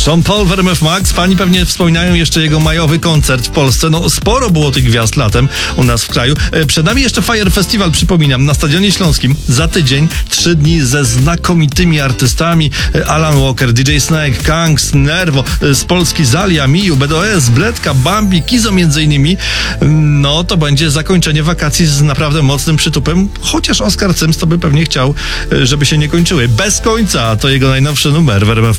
Sean Paul w RMF Max. Pani pewnie wspominają jeszcze jego majowy koncert w Polsce. No sporo było tych gwiazd latem u nas w kraju. Przed nami jeszcze Fire Festival, przypominam, na Stadionie Śląskim za tydzień. 3 dni ze znakomitymi artystami. Alan Walker, DJ Snake, Kangs, Nervo, z Polski Zalia, Miu, BDOS, Bledka, Bambi, Kizo między innymi. No to będzie zakończenie wakacji z naprawdę mocnym przytupem, chociaż Oskar Cyms to by pewnie chciał, żeby się nie kończyły. Bez końca to jego najnowszy numer w RMF